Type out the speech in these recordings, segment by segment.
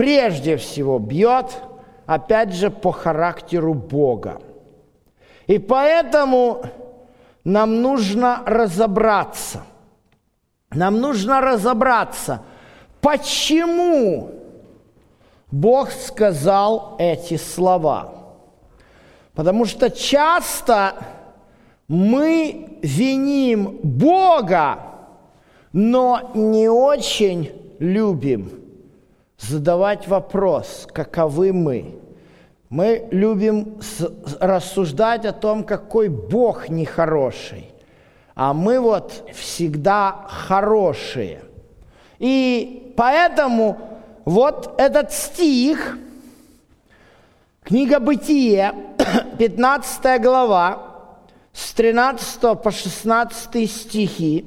прежде всего бьет, опять же, по характеру Бога. И поэтому нам нужно разобраться. Почему Бог сказал эти слова. Потому что часто мы виним Бога, но не очень любим задавать вопрос, каковы мы. Мы любим рассуждать о том, какой Бог нехороший, а мы вот всегда хорошие. И поэтому вот этот стих, книга Бытие, 15 глава, с 13 по 16 стихи.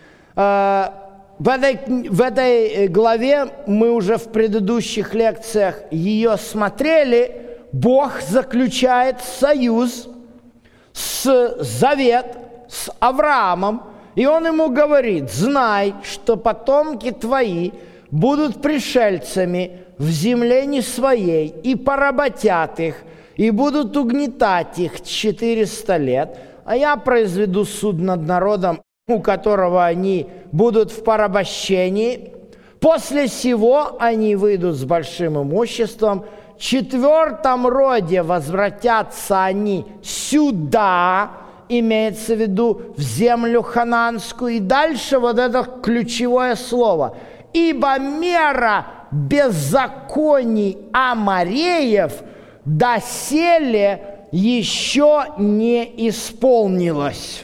В этой главе мы уже в предыдущих лекциях ее смотрели. Бог заключает союз, завет с Авраамом, и он ему говорит: знай, что потомки твои будут пришельцами в земле не своей, и поработят их, и будут угнетать их 400 лет, а я произведу суд над народом, у которого они будут в порабощении. После сего они выйдут с большим имуществом, в 4-м роде возвратятся они сюда, имеется в виду в землю хананскую. И дальше вот это ключевое слово. «Ибо мера беззаконий амореев доселе еще не исполнилась».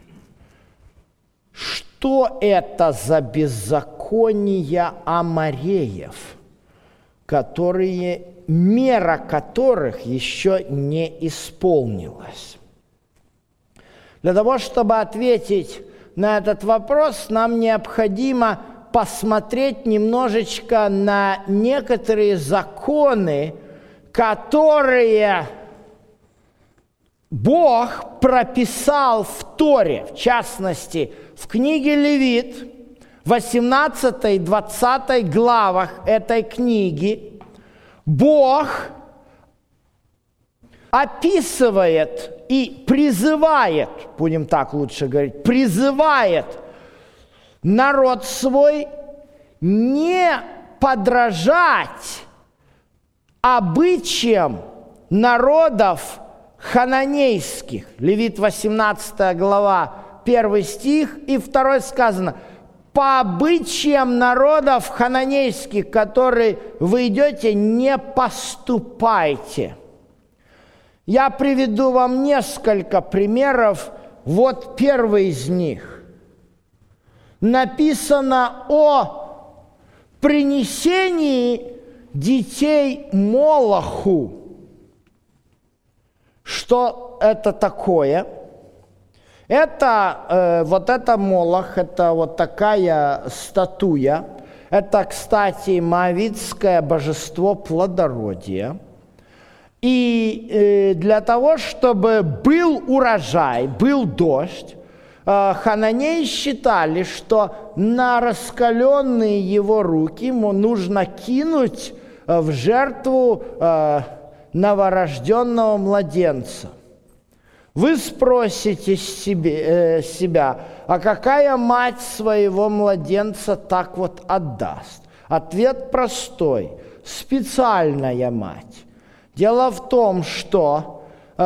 Что это за беззакония амореев, мера которых еще не исполнилась? Для того, чтобы ответить на этот вопрос, нам необходимо посмотреть немножечко на некоторые законы, которые Бог прописал в Торе, в частности, в книге Левит, 18 и 20 главах этой книги. Бог описывает и призывает, будем так лучше говорить, призывает народ свой не подражать обычаям народов хананейских. Левит 18 глава, 1 стих и 2 сказано: по обычаям народов хананейских, которые вы идете, не поступайте. Я приведу вам несколько примеров. Вот первый из них. Написано о принесении детей Молоху. Что это такое? Это Молох, это вот такая статуя. Это, кстати, моавитское божество плодородия. И для того, чтобы был урожай, был дождь, хананеи считали, что на раскаленные его руки ему нужно кинуть в жертву новорожденного младенца. Вы спросите себя, а какая мать своего младенца так вот отдаст? Ответ простой: специальная мать. Дело в том, что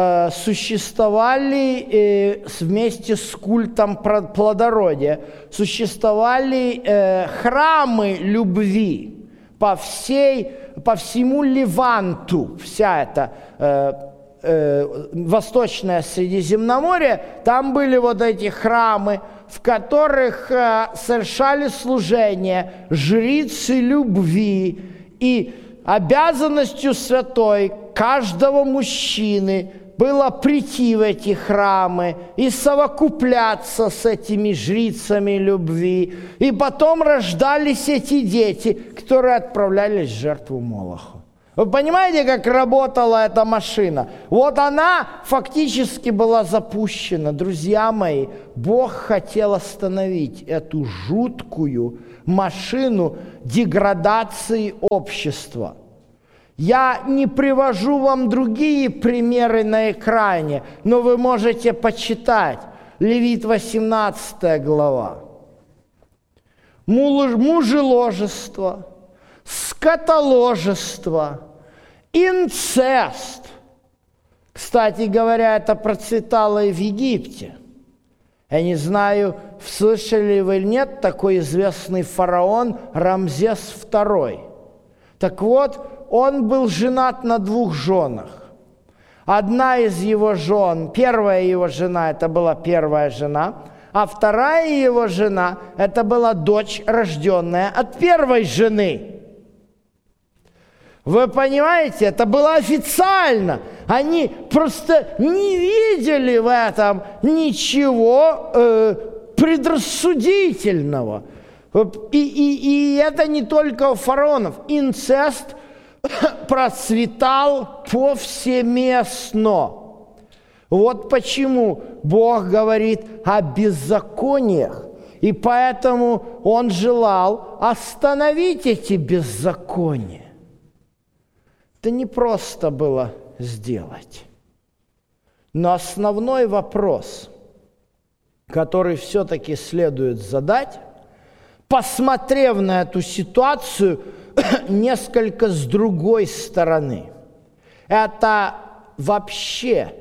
существовали вместе с культом плодородия, существовали храмы любви по всему Леванту. Вся эта Восточное Средиземноморье, там были вот эти храмы, в которых совершали служение жрицы любви, и обязанностью святой каждого мужчины было прийти в эти храмы и совокупляться с этими жрицами любви. И потом рождались эти дети, которые отправлялись в жертву Молоху. Вы понимаете, как работала эта машина? Вот она фактически была запущена. Друзья мои, Бог хотел остановить эту жуткую машину деградации общества. Я не привожу вам другие примеры на экране, но вы можете почитать. Левит 18 глава. Мужеложество, скотоложество, инцест. Кстати говоря, это процветало и в Египте. Я не знаю, слышали вы или нет, такой известный фараон Рамзес II. Так вот, он был женат на 2 женах. Одна из его жен, первая его жена, это была первая жена, а вторая его жена, это была дочь, рожденная от первой жены. Вы понимаете, это было официально. Они просто не видели в этом ничего предрассудительного. И это не только у фараонов. Инцест процветал повсеместно. Вот почему Бог говорит о беззакониях. И поэтому Он желал остановить эти беззакония. Это не просто было сделать. Но основной вопрос, который все-таки следует задать, посмотрев на эту ситуацию несколько с другой стороны, это вообще,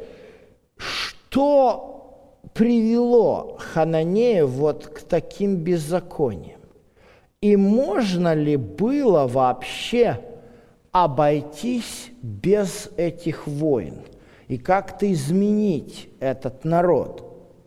что привело хананеев вот к таким беззакониям? И можно ли было вообще обойтись без этих войн и как-то изменить этот народ?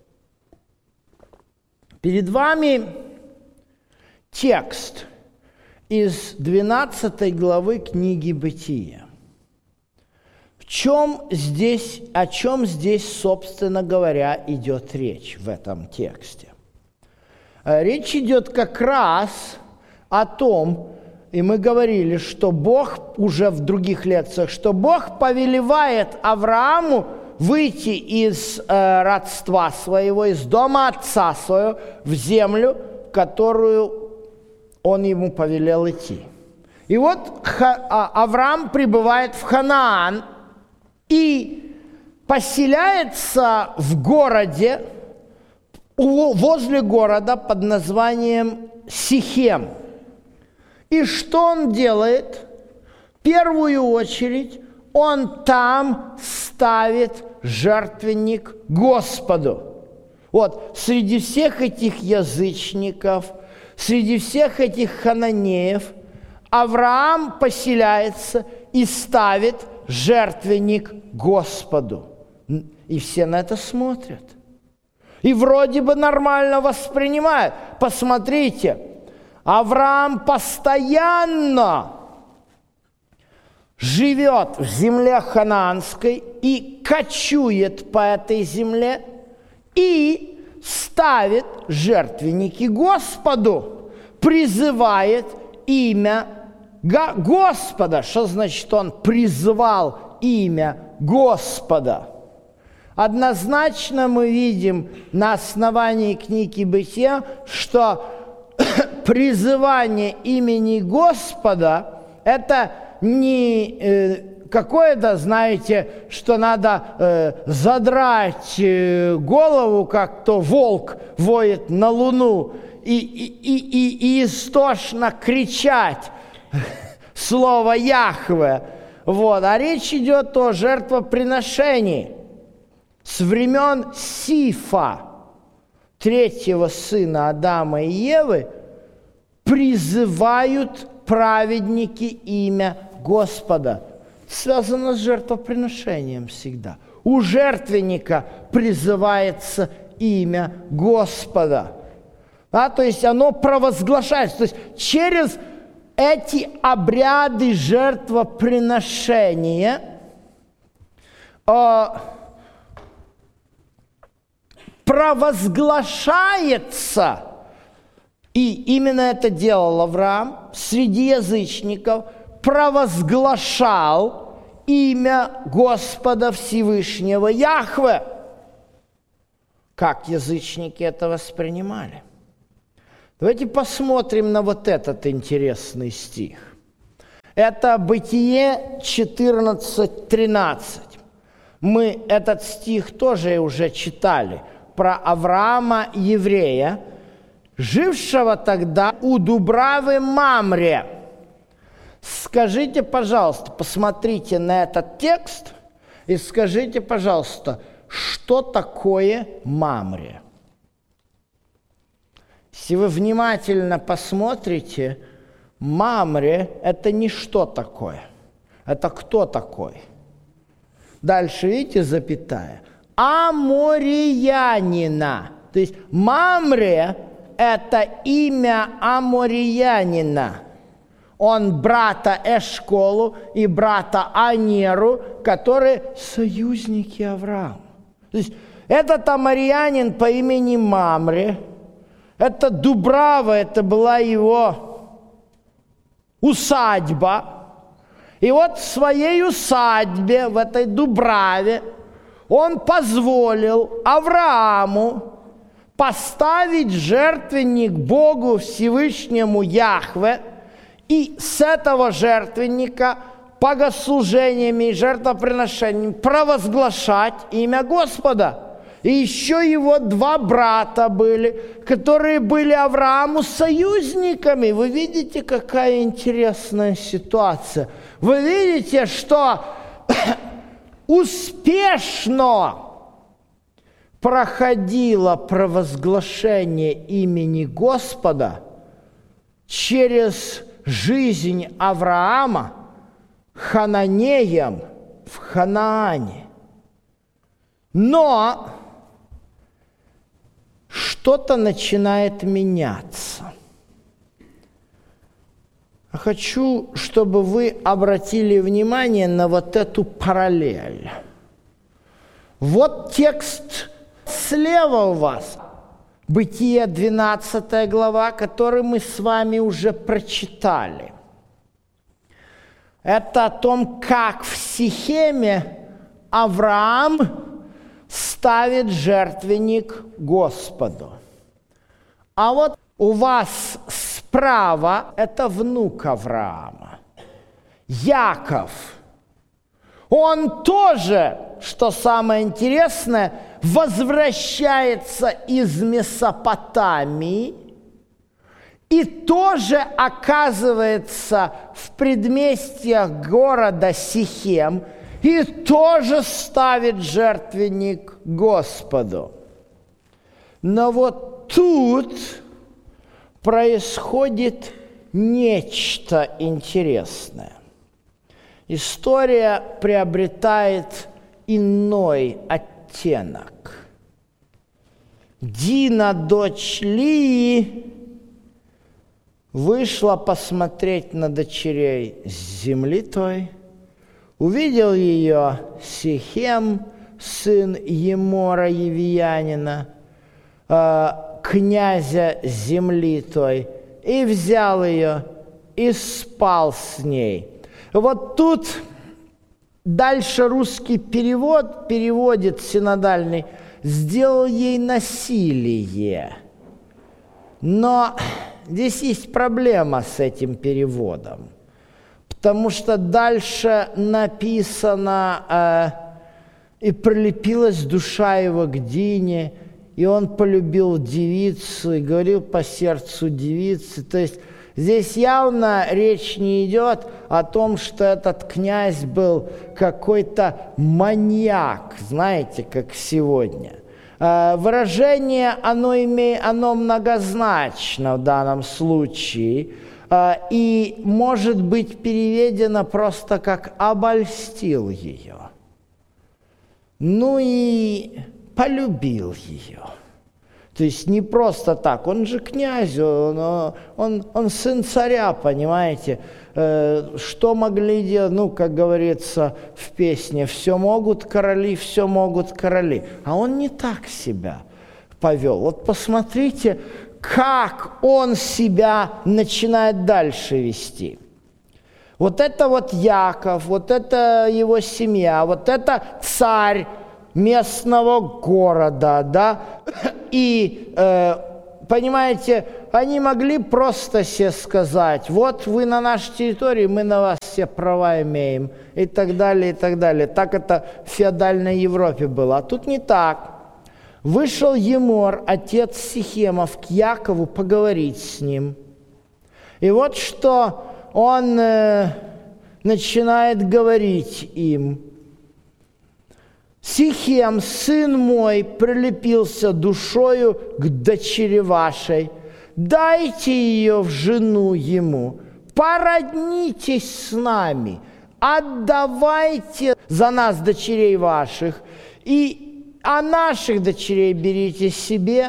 Перед вами текст из 12 главы книги Бытия. О чем здесь, собственно говоря, идет речь в этом тексте? Речь идет как раз о том, и мы говорили, что Бог, уже в других лекциях, что Бог повелевает Аврааму выйти из родства своего, из дома отца своего, в землю, которую он ему повелел идти. И вот Авраам прибывает в Ханаан и поселяется в городе, возле города под названием Сихем. И что он делает? В первую очередь он там ставит жертвенник Господу. Вот среди всех этих язычников, среди всех этих хананеев Авраам поселяется и ставит жертвенник Господу. И все на это смотрят. И вроде бы нормально воспринимают. Посмотрите, Авраам постоянно живет в земле ханаанской и кочует по этой земле и ставит жертвенники Господу, призывает имя Господа. Что значит он призывал имя Господа? Однозначно мы видим на основании книги Бытия, что призывание имени Господа – это не какое-то, знаете, что надо задрать голову, как то волк воет на луну, и истошно кричать слово Яхве. Вот. А речь идет о жертвоприношении. С времен Сифа, третьего сына Адама и Евы, призывают праведники имя Господа. Связано с жертвоприношением всегда. У жертвенника призывается имя Господа. Да, то есть оно провозглашается. То есть через эти обряды жертвоприношения провозглашается, и именно это делал Авраам, среди язычников провозглашал имя Господа Всевышнего Яхве. Как язычники это воспринимали? Давайте посмотрим на вот этот интересный стих. Это Бытие 14:13. Мы этот стих тоже уже читали про Авраама, еврея, жившего тогда у Дубравы Мамре. Скажите, пожалуйста, посмотрите на этот текст и скажите, пожалуйста, что такое Мамре? Если вы внимательно посмотрите, Мамре – это не что такое, это кто такой? Дальше, видите, запятая. Аморьянина. То есть Мамре – это имя аморьянина. Он брата Эшколу и брата Анеру, которые союзники Авраама. То есть этот аморьянин по имени Мамре, это Дубрава, это была его усадьба. И вот в своей усадьбе, в этой Дубраве, он позволил Аврааму поставить жертвенник Богу Всевышнему Яхве, и с этого жертвенника богослужениями и жертвоприношениями провозглашать имя Господа. И еще его два брата были, которые были Аврааму союзниками. Вы видите, какая интересная ситуация. Вы видите, что успешно проходило провозглашение имени Господа через жизнь Авраама хананеям в Ханаане. Но что-то начинает меняться. Хочу, чтобы вы обратили внимание на вот эту параллель. Вот текст слева у вас. Бытие 12 глава, который мы с вами уже прочитали. Это о том, как в Сихеме Авраам ставит жертвенник Господу. А вот у вас справа это внук Авраама, Яков. Он тоже, что самое интересное, возвращается из Месопотамии и тоже оказывается в предместьях города Сихем и тоже ставит жертвенник Господу. Но вот тут происходит нечто интересное. История приобретает иной оттенок. Дина, дочь Лии, вышла посмотреть на дочерей с земли той. Увидел ее Сихем, сын Емора Евиянина, князя земли той, и взял ее, и спал с ней. Вот тут дальше русский перевод переводит синодальный, сделал ей насилие. Но здесь есть проблема с этим переводом, потому что дальше написано «И прилепилась душа его к Дине, и он полюбил девицу, и говорил по сердцу девицы». То есть здесь явно речь не идет о том, что этот князь был какой-то маньяк, знаете, как сегодня. Выражение, оно многозначно в данном случае, и может быть переведено просто как «обольстил ее». Ну и полюбил ее. То есть не просто так, он же князь, он сын царя, понимаете. Что могли делать, ну, как говорится в песне, все могут короли, все могут короли. А он не так себя повел. Вот посмотрите, как он себя начинает дальше вести. Вот это вот Яков, вот это его семья, вот это царь местного города, да, и, понимаете, они могли просто себе сказать: вот вы на нашей территории, мы на вас все права имеем, и так далее, и так далее. Так это в феодальной Европе было. А тут не так. Вышел Емор, отец Сихемов, к Якову поговорить с ним. И вот что он начинает говорить им. «Сихем, сын мой, прилепился душою к дочери вашей. Дайте ее в жену ему, породнитесь с нами, отдавайте за нас дочерей ваших, а наших дочерей берите себе.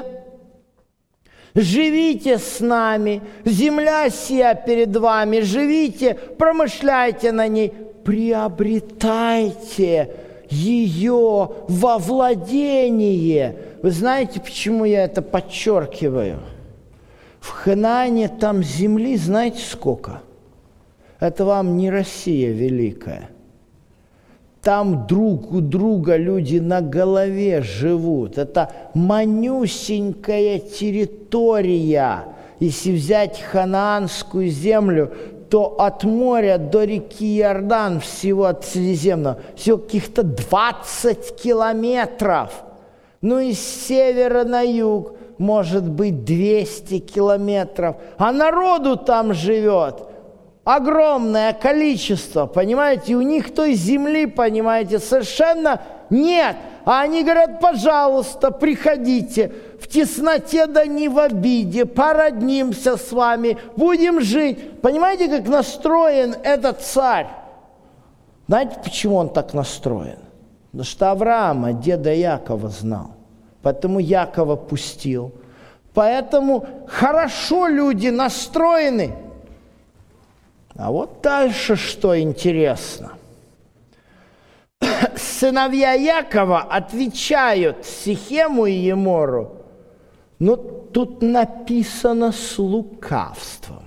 Живите с нами, земля сия перед вами, живите, промышляйте на ней, приобретайте ее во владение». Вы знаете, почему я это подчеркиваю? В Ханаане там земли, знаете, сколько? Это вам не Россия великая. Там друг у друга люди на голове живут. Это манюсенькая территория. Если взять ханаанскую землю, то от моря до реки Иордан, всего от Средиземного, всего каких-то 20 километров. Ну и с севера на юг, может быть, 200 километров. А народу там живет огромное количество, понимаете? И у них той земли, понимаете, совершенно нет. А они говорят: пожалуйста, приходите, в тесноте да не в обиде, породнимся с вами, будем жить. Понимаете, как настроен этот царь? Знаете, почему он так настроен? Потому что Авраама, деда Якова, знал. Поэтому Якова пустил. Поэтому хорошо люди настроены. А вот дальше что интересно. Сыновья Якова отвечают Сихему и Емору. Но тут написано с лукавством.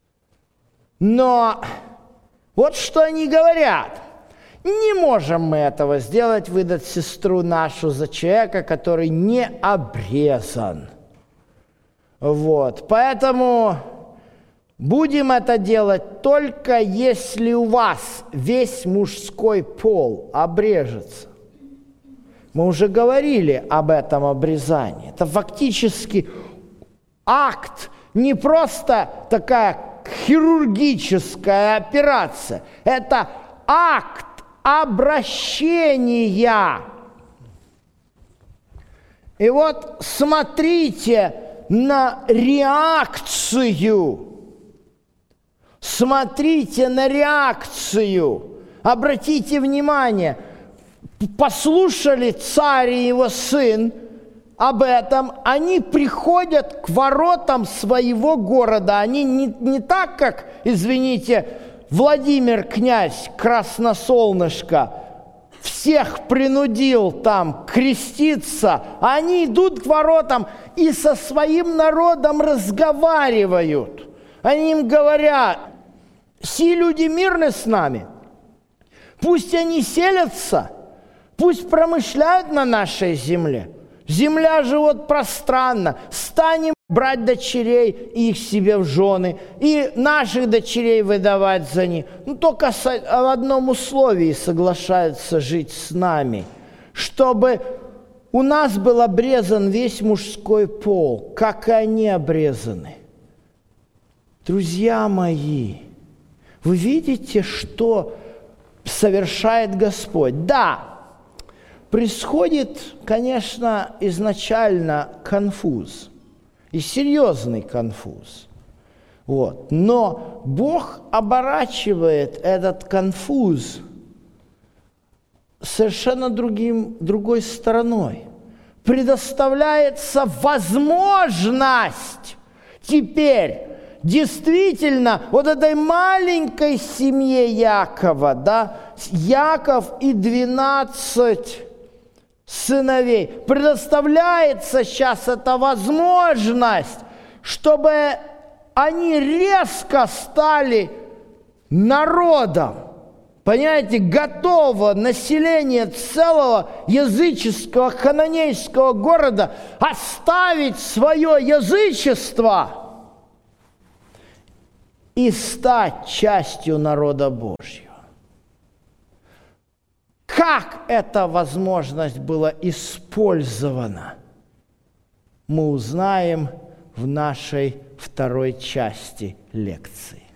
Но вот что они говорят. Не можем мы этого сделать, выдать сестру нашу за человека, который не обрезан. Вот, поэтому будем это делать только если у вас весь мужской пол обрежется. Мы уже говорили об этом обрезании. Это фактически акт, не просто такая хирургическая операция. Это акт обращения. И вот смотрите на реакцию. Смотрите на реакцию. Обратите внимание. Послушали царь и его сын об этом. Они приходят к воротам своего города. Они не так, как, извините, Владимир князь Красносолнышко всех принудил там креститься. Они идут к воротам и со своим народом разговаривают. Они им говорят: «Си люди мирны с нами, пусть они селятся, пусть промышляют на нашей земле. Земля живет пространно, станем брать дочерей и их себе в жены, и наших дочерей выдавать за них. Ну, только в одном условии соглашаются жить с нами, чтобы у нас был обрезан весь мужской пол, как и они обрезаны». Друзья мои, вы видите, что совершает Господь? Да, происходит, конечно, изначально конфуз, и серьезный конфуз. Вот. Но Бог оборачивает этот конфуз совершенно другой стороной. Предоставляется возможность теперь действительно вот этой маленькой семье Якова, да, Яков и 12 сыновей, предоставляется сейчас эта возможность, чтобы они резко стали народом. Понимаете, готово население целого языческого хананейского города оставить свое язычество и стать частью народа Божьего. Как эта возможность была использована, мы узнаем в нашей второй части лекции.